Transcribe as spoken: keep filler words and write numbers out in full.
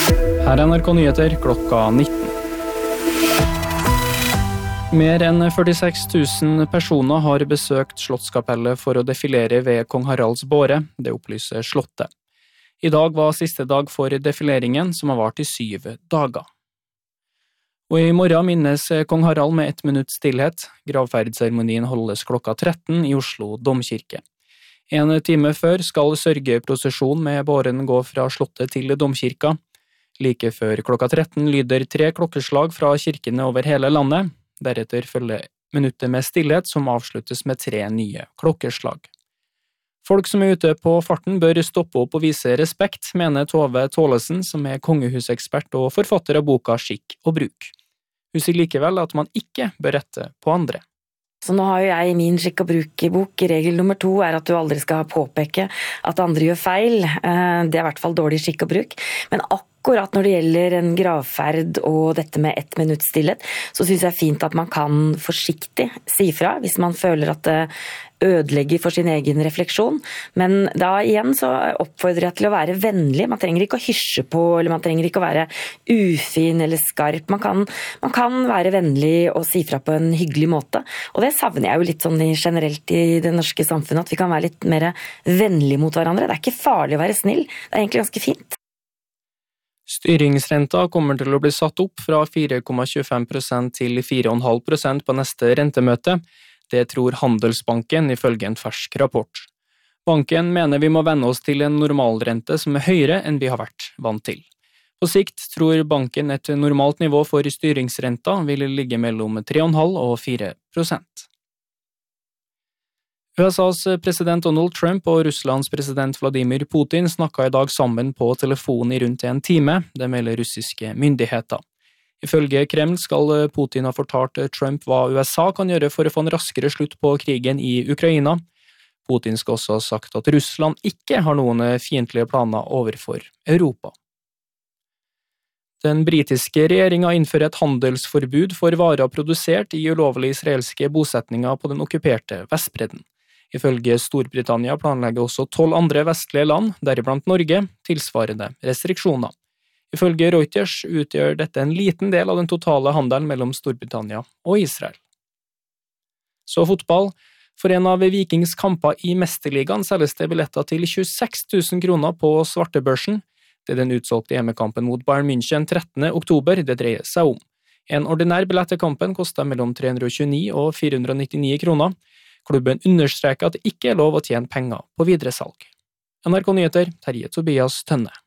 Her er N R K Nyheter klokka nitten. Mer enn førtiseks tusen personer har besøkt Slottskapellet for å defilere ved Kong Haralds båre, det opplyser Slottet. I dag var siste dag for defileringen, som har vart i syv dager. Og i morgen minnes Kong Harald med ett minutts stillhet. Gravferdseremonien holdes klokka tretten i Oslo Domkirke. En time før skal sørgeprosesjon med båren gå fra Slottet til Domkirka. Like før klokka tretten lyder tre klokkeslag fra kirkene over hele landet. Deretter følger minuttet med stillhet som avsluttes med tre nye klokkeslag. Folk som er ute på farten bør stoppe opp og vise respekt, mener Tove Tålesen, som er kongehusekspert og forfatter av boka Skikk og bruk. Hun sier likevel at man ikke bør rette på andre. Så nå har jo jeg min skikk og bruk-bok. Regel nummer to er at du aldri skal påpeke at andre gjør feil. Det er i hvert fall dårlig skikk og bruk. Men akkurat når det gjelder en gravferd og dette med ett minutts stillhet, så synes jeg fint at man kan forsiktig si fra hvis man føler at det ødelegger for sin egen refleksjon. Men da igjen så oppfordrer jeg til å være vennlig. Man trenger ikke å hysje på, eller man trenger ikke å være ufin eller skarp. Man kan, man kan være vennlig og si fra på en hyggelig måte. Og det savner jeg jo litt sånn generelt i det norske samfunnet, at vi kan være litt mer vennlige mot hverandre. Det er ikke farlig å være snill. Det er egentlig ganske fint. Styringsrenta kommer til å bli satt opp fra fire komma tjuefem prosent til fire komma fem prosent på neste rentemøte. Det tror Handelsbanken ifølge en fersk rapport. Banken mener vi må venne oss til en normalrente som er høyere enn vi har vært vant til. På sikt tror banken et normalt nivå for styringsrenta vil ligge mellom tre komma fem og fire prosent. U S A's president Donald Trump og Russlands president Vladimir Putin snakket i dag sammen på telefon i rundt en time, det melder russiske myndigheter. Ifølge Kreml skal Putin ha fortalt Trump hva U S A kan gjøre for å få en raskere slutt på krigen i Ukraina. Putin skal også ha sagt at Russland ikke har noen fiendtlige planer overfor Europa. Den britiske regjeringen innfører et handelsforbud for varer produsert i ulovlige israelske bosetninger på den okkuperte Vestbredden. Ifølge Storbritannia planlegger også tolv andre vestlige land, deriblant Norge, tilsvarende restriksjoner. Ifølge Reuters utgjør dette en liten del av den totale handelen mellom Storbritannia og Israel. Så fotball. For en av Vikings kamper i Mesterligaen selges det billetter til tjueseks tusen kroner på svartebørsen. Det er den utsolgte hjemmekampen mot Bayern München trettende oktober det dreier seg om. En ordinær billett til kampen koster mellom tre hundre og tjueni og fire hundre og nittini kroner. Klubben understreker at det ikke er lov å tjene penger på videresalg. N R K Nyheter, Terje Tobias Tønne.